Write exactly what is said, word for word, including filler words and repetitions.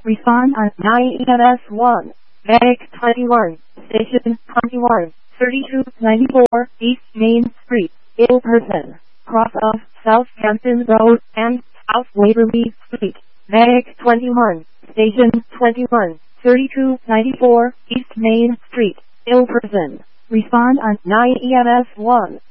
Respond on nine E M S one. Medic twenty-one. Station twenty-one. thirty-two ninety-four East Main Street. Ill person. Cross of Southampton Road and South Waverly Street. Medic twenty-one. Station twenty-one. thirty-two ninety-four East Main Street. Ill person. Respond on nine E M S one.